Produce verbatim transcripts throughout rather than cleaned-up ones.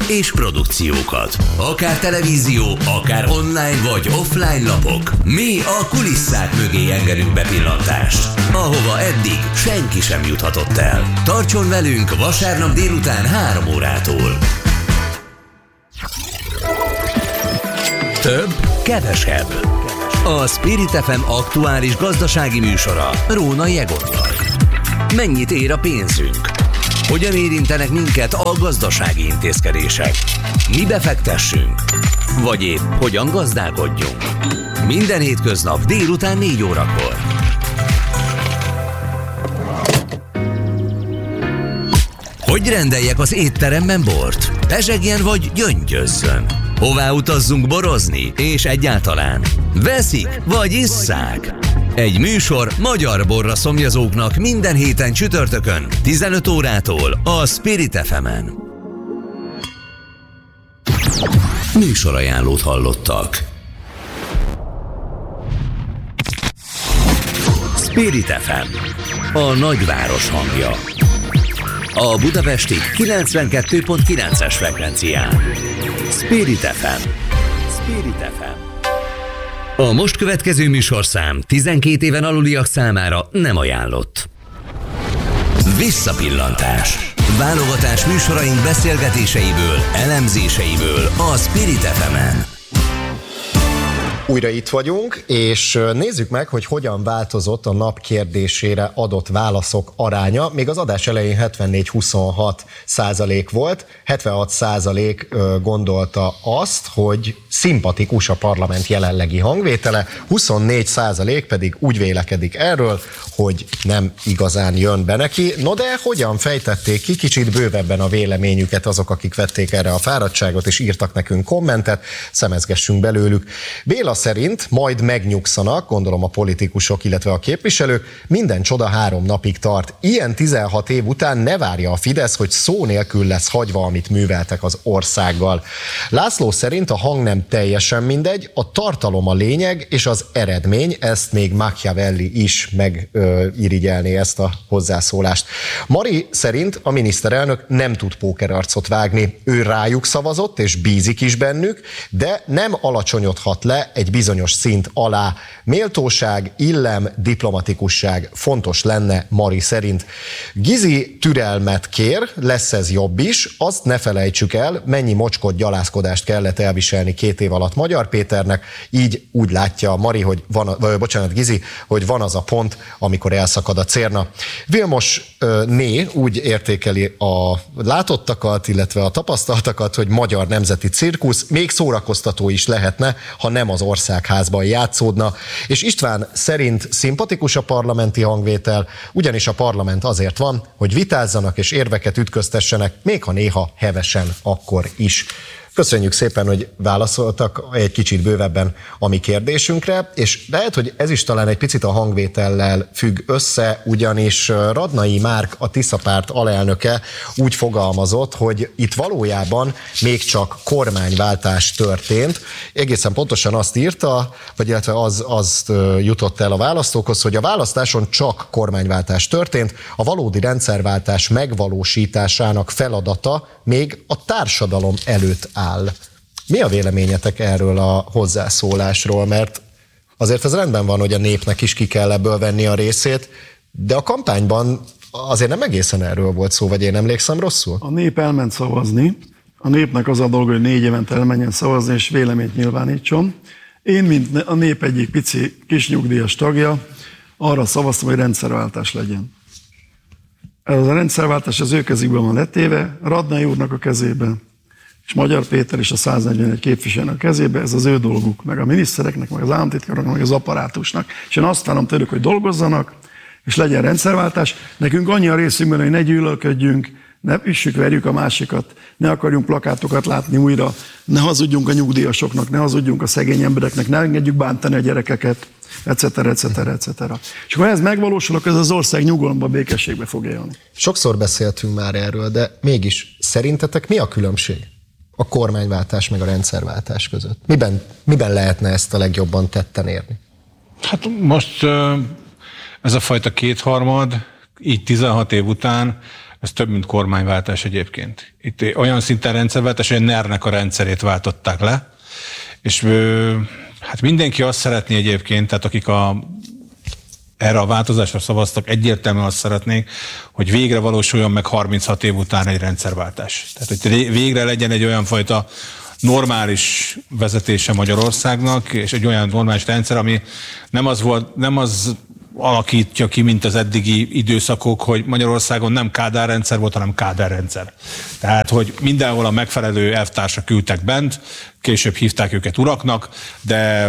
és produkciókat. Akár televízió, akár online vagy offline lapok. Mi a kulisszák mögé engedünk bepillantást, ahova eddig senki sem juthatott el. Tartson velünk vasárnap délután három órától. Több, kevesebb. A Spirit ef em aktuális gazdasági műsora Rónai Egonnal. Mennyit ér a pénzünk? Hogyan érintenek minket a gazdasági intézkedések? Mi befektessünk? Vagy épp hogyan gazdálkodjunk? Minden hétköznap délután négy órakor. Hogy rendeljek az étteremben bort? Pezsegjen vagy gyöngyözzön? Hová utazzunk borozni? És egyáltalán veszik vagy isszák? Egy műsor magyar borra szomjazóknak minden héten csütörtökön tizenöt órától a Spirit ef emen. Műsorajánlót hallottak. Spirit ef em, a nagyváros hangja. A budapesti kilencvenkettő pont kilences frekvencián. Spirit ef em. Spirit ef em. A most következő műsorszám tizenkét éven aluliak számára nem ajánlott. Visszapillantás. Válogatás műsoraink beszélgetéseiből, elemzéseiből a Spirit ef emen. Újra itt vagyunk, és nézzük meg, hogy hogyan változott a nap kérdésére adott válaszok aránya. Még az adás elején hetvennégy huszonhat százalék volt, hetvenhat százalék gondolta azt, hogy szimpatikus a parlament jelenlegi hangvétele, huszonnégy százalék pedig úgy vélekedik erről, hogy nem igazán jön be neki. No de hogyan fejtették ki kicsit bővebben a véleményüket azok, akik vették erre a fáradtságot és írtak nekünk kommentet, szemezgessünk belőlük. Béla szerint majd megnyugszanak, gondolom a politikusok, illetve a képviselők, minden csoda három napig tart. Ilyen tizenhat év után ne várja a Fidesz, hogy szó nélkül lesz hagyva, amit műveltek az országgal. László szerint a hang nem teljesen mindegy, a tartalom a lényeg, és az eredmény, ezt még Machiavelli is megirigyelné ezt a hozzászólást. Mari szerint a miniszterelnök nem tud pókerarcot vágni. Ő rájuk szavazott, és bízik is bennük, de nem alacsonyodhat le egy bizonyos szint alá. Méltóság, illem, diplomatikusság fontos lenne Mari szerint. Gizi türelmet kér, lesz ez jobb is, azt ne felejtsük el, mennyi mocskot, gyalázkodást kellett elviselni két év alatt Magyar Péternek, így úgy látja Mari, hogy van, vagy, bocsánat, Gizi, hogy van az a pont, amikor elszakad a cérna. Vilmos né úgy értékeli a látottakat, illetve a tapasztaltakat, hogy magyar nemzeti cirkusz még szórakoztató is lehetne, ha nem az országházban játszódna, és István szerint szimpatikus a parlamenti hangvétel, ugyanis a parlament azért van, hogy vitázzanak és érveket ütköztessenek, még ha néha hevesen akkor is. Köszönjük szépen, hogy válaszoltak egy kicsit bővebben a mi kérdésünkre, és lehet, hogy ez is talán egy picit a hangvétellel függ össze, ugyanis Radnai Márk, a Tisza Párt alelnöke úgy fogalmazott, hogy itt valójában még csak kormányváltás történt. Egészen pontosan azt írta, vagy illetve az, azt jutott el a választókhoz, hogy a választáson csak kormányváltás történt, a valódi rendszerváltás megvalósításának feladata még a társadalom előtt áll. Mi a véleményetek erről a hozzászólásról? Mert azért ez rendben van, hogy a népnek is ki kell ebből venni a részét, de a kampányban azért nem egészen erről volt szó, vagy én emlékszem rosszul? A nép elment szavazni, a népnek az a dolga, hogy négy évente elmenjen szavazni, és véleményt nyilvánítson. Én, mint a nép egyik pici kis nyugdíjas tagja, arra szavaztam, hogy rendszerváltás legyen. Ez a rendszerváltás az ő kezükben van letéve, Radnai úrnak a kezében, és Magyar Péter és a száznegyvenegy képviselőnek a kezébe, ez az ő dolguk, meg a minisztereknek, meg az államtitkároknak, meg az apparátusnak. És én azt várom tőlük, hogy dolgozzanak, és legyen rendszerváltás. Nekünk annyi a részünkben, hogy ne gyűlölködjünk, ne üssük, verjük a másikat, ne akarjunk plakátokat látni újra, ne hazudjunk a nyugdíjasoknak, ne hazudjunk a szegény embereknek, ne engedjük bántani a gyerekeket, et cetera, et cetera, et cetera. És ha ez megvalósul, akkor ez az ország nyugalomba, békességbe fog élni. Sokszor beszéltünk már erről, de mégis szerintetek mi a különbség a kormányváltás meg a rendszerváltás között? Miben, miben lehetne ezt a legjobban tetten érni? Hát most ez a fajta kétharmad, így tizenhat év után ez több, mint kormányváltás egyébként. Itt olyan szinten rendszerváltás, hogy a NER-nek a rendszerét váltották le, és hát mindenki azt szeretné egyébként, tehát akik a, erre a változásra szavaztak, egyértelműen azt szeretnék, hogy végre valósuljon meg harminchat év után egy rendszerváltás. Tehát, hogy végre legyen egy olyan fajta normális vezetése Magyarországnak, és egy olyan normális rendszer, ami nem az volt, nem az alakítja ki, mint az eddigi időszakok, hogy Magyarországon nem Kádár rendszer volt, hanem Kádár rendszer. Tehát, hogy mindenhol a megfelelő elvtársak ültek bent, később hívták őket uraknak, de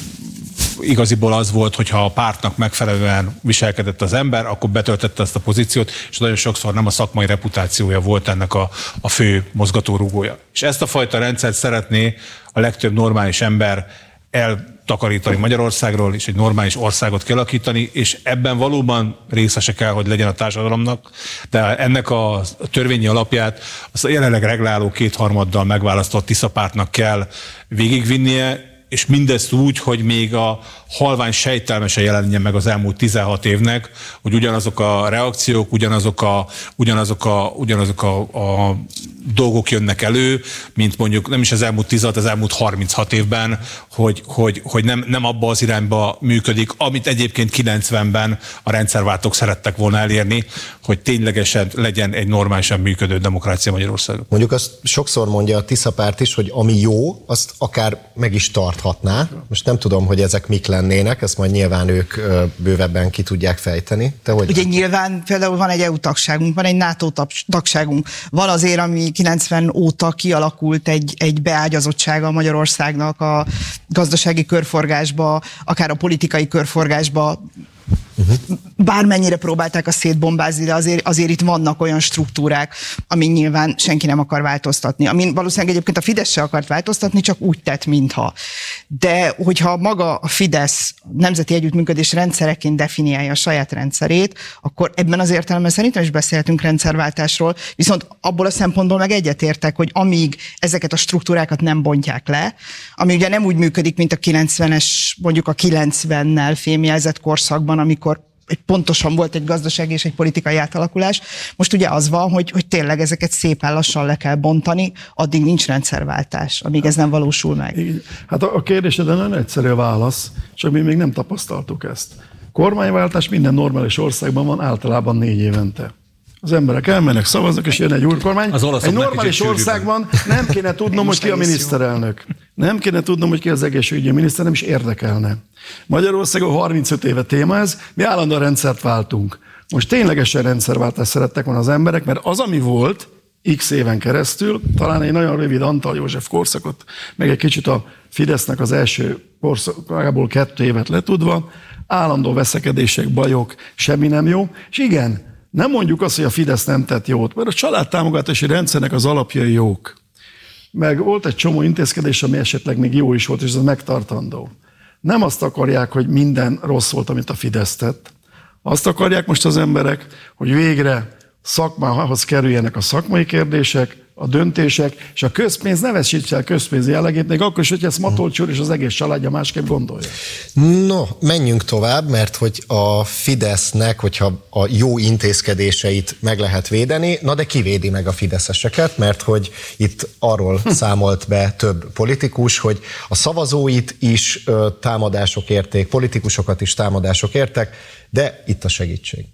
igaziból az volt, hogyha a pártnak megfelelően viselkedett az ember, akkor betöltette ezt a pozíciót, és nagyon sokszor nem a szakmai reputációja volt ennek a, a fő mozgatórugója. És ezt a fajta rendszert szeretné a legtöbb normális ember eltakarítani Magyarországról, és egy normális országot kialakítani, és ebben valóban részese kell, hogy legyen a társadalomnak, de ennek a törvényi alapját azt a jelenleg regláló kétharmaddal megválasztott Tiszapártnak kell végigvinnie, és mindezt úgy, hogy még a halvány sejtelmese jelenjen meg az elmúlt tizenhat évnek, hogy ugyanazok a reakciók, ugyanazok a, ugyanazok a, ugyanazok a, a dolgok jönnek elő, mint mondjuk nem is az elmúlt tizenhat, az elmúlt harminchat évben, hogy, hogy, hogy nem, nem abba az irányba működik, amit egyébként kilencvenben a rendszerváltók szerettek volna elérni, hogy ténylegesen legyen egy normálisan működő demokrácia Magyarországon. Mondjuk azt sokszor mondja a Tiszapárt is, hogy ami jó, azt akár meg is tarthatná. Most nem tudom, hogy ezek mik lennének, ezt majd nyilván ők bővebben ki tudják fejteni. Te hogy Ugye látod? Nyilván például van egy é u tagságunk, van egy NATO tagságunk, van azért, ami kilencven óta kialakult egy, egy beágyazottsága Magyarországnak a gazdasági körforgásba, akár a politikai körforgásba. Uh-huh. Bármennyire próbálták a szétbombázni, de azért, azért itt vannak olyan struktúrák, amin nyilván senki nem akar változtatni. Amin valószínűleg egyébként a Fidesz se akart változtatni, csak úgy tett, mintha. De hogyha maga a Fidesz nemzeti együttműködés rendszereként definiálja a saját rendszerét, akkor ebben az értelemben szerintem is beszélhetünk rendszerváltásról, viszont abból a szempontból meg egyetértek, hogy amíg ezeket a struktúrákat nem bontják le, ami ugye nem úgy működik, mint a kilencvenes, mondjuk a kilencvennel fémjelzett korszakban, amikor egy pontosan volt egy gazdasági és egy politikai átalakulás. Most ugye az van, hogy, hogy tényleg ezeket szépen lassan le kell bontani, addig nincs rendszerváltás, amíg ez nem valósul meg. Hát a kérdésedben nagyon egyszerű a válasz, csak mi még nem tapasztaltuk ezt. Kormányváltás minden normális országban van általában négy évente. Az emberek elmennek, szavaznak, és jön egy új kormány. Egy normális országban nem kéne tudnom, hogy ki a miniszterelnök. Nem kéne tudnom, hogy ki az egészségügyi miniszter, nem is érdekelne. Magyarországon harmincöt éve téma ez, mi állandóan rendszert váltunk. Most ténylegesen rendszerváltást szerettek volna az emberek, mert az, ami volt x éven keresztül, talán egy nagyon rövid Antal József korszakot, meg egy kicsit a Fidesznek az első korszakából kettő évet letudva, állandó veszekedések, bajok, semmi nem jó, és igen, nem mondjuk azt, hogy a Fidesz nem tett jót, mert a családtámogatási rendszernek az alapjai jók. Meg volt egy csomó intézkedés, ami esetleg még jó is volt, és ez megtartandó. Nem azt akarják, hogy minden rossz volt, amit a Fidesz tett. Azt akarják most az emberek, hogy végre szakmához kerüljenek a szakmai kérdések, a döntések, és a közpénz ne veszítse el közpénz jellegét, még akkor is, hogy ezt Matolcsy úr és az egész családja másképp gondolja. No, menjünk tovább, mert hogy a Fidesznek, hogyha a jó intézkedéseit meg lehet védeni, na de kivédi meg a fideszeseket, mert hogy itt arról hm. számolt be több politikus, hogy a szavazóit is ö, támadások érték, politikusokat is támadások értek, de itt a segítség.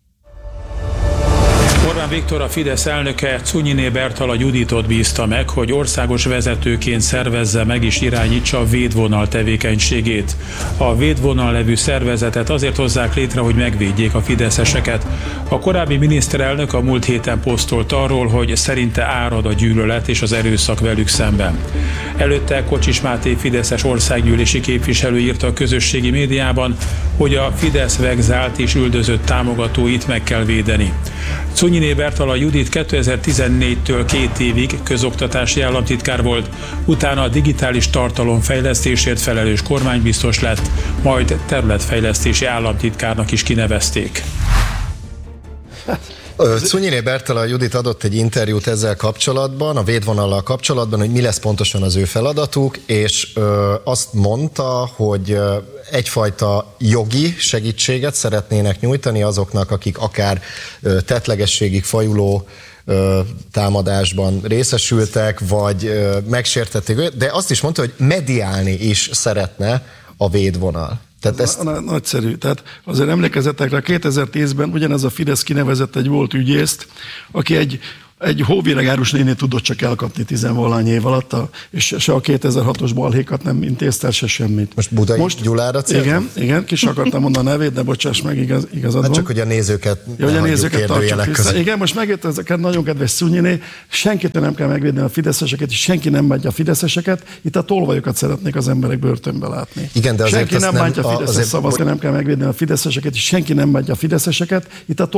Orbán Viktor, a Fidesz elnöke Czunyiné Bertalan Juditot bízta meg, hogy országos vezetőként szervezze meg és irányítsa a Védvonal tevékenységét. A Védvonal nevű szervezetet azért hozzák létre, hogy megvédjék a fideszeseket. A korábbi miniszterelnök a múlt héten posztolt arról, hogy szerinte árad a gyűlölet és az erőszak velük szemben. Előtte Kocsis Máté fideszes országgyűlési képviselő írta a közösségi médiában, hogy a Fidesz vegzált és üldözött támogatóit meg kell védeni. Czunyiné Bertalan Judit kétezer-tizennégytől két évig közoktatási államtitkár volt, utána a digitális tartalom fejlesztésért felelős kormánybiztos lett, majd területfejlesztési államtitkárnak is kinevezték. Czunyiné Bertalan Judit adott egy interjút ezzel kapcsolatban, a védvonallal kapcsolatban, hogy mi lesz pontosan az ő feladatuk, és ö, azt mondta, hogy ö, egyfajta jogi segítséget szeretnének nyújtani azoknak, akik akár ö, tettlegességig fajuló ö, támadásban részesültek, vagy ö, megsértették őt, de azt is mondta, hogy mediálni is szeretne a védvonal. Tehát ezt... Nagyszerű. Tehát azért emlékezetekre kétezer-tízben ugyanez a Fidesz kinevezett egy volt ügyészt, aki egy Egy hóviregárus néni tudott csak elkapni tizenvalány év alatt, és se a kétezer-hatos balhékat nem intézte, se semmit. Most Budai Most, Gyulára céltam? Igen, igen, ki sem akartam mondani a nevét, de bocsáss meg, igaz, igazad hát van. csak, hogy a nézőket ja, hogy a nézőket tartsuk vissza. Igen, most megjött ezeket nagyon kedves Czunyiné, senkit nem kell megvédeni a fideszeseket, és senki nem bántja a fideszeseket, itt a tolvajokat szeretnék az emberek börtönbe látni. Igen, de azért senki nem bántja a fideszes szavazni, nem kell megvédeni a fideszeseket, és senki nem bántja a fideszeseket, itt a